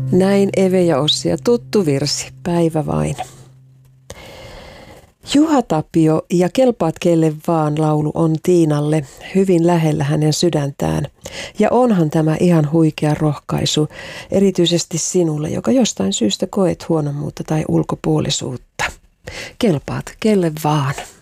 Näin Eve ja Ossi ja tuttu virsi, päivä vain. Juha Tapio ja Kelpaat kelle vaan -laulu on Tiinalle hyvin lähellä hänen sydäntään. Ja onhan tämä ihan huikea rohkaisu, erityisesti sinulle, joka jostain syystä koet huonommuutta tai ulkopuolisuutta. Kelpaat kelle vaan.